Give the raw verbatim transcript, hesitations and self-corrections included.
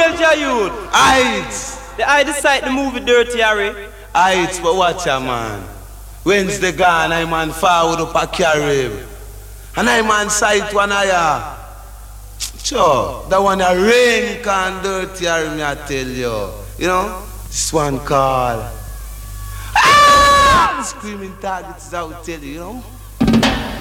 real J youth. Heights. The I decide the movie Dirty Harry. Heights, but watch ya man. Wednesday gone, I man forward up a carib. And I man sight one eye. Sure, that one a rain can dirty Harry, me I tell you. You know, this one call. Ah! Screaming targets, I will tell you, you know.